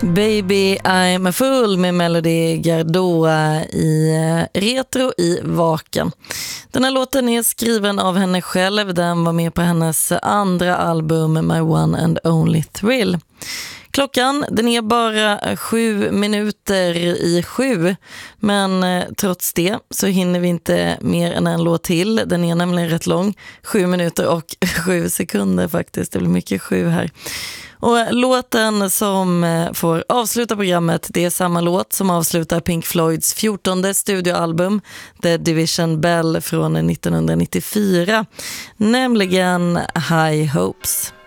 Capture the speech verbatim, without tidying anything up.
Baby I'm a fool med Melody Gardot i Retro i Vaken. Den här låten är skriven av henne själv. Den var med på hennes andra album My One and Only Thrill. Klockan, den är bara sju minuter i sju, men trots det så hinner vi inte mer än en låt till. Den är nämligen rätt lång, sju minuter och sju sekunder faktiskt. Det blir mycket sju här. Och låten som får avsluta programmet, det är samma låt som avslutar Pink Floyds fjortonde studioalbum The Division Bell från nittonhundranittiofyra, nämligen High Hopes.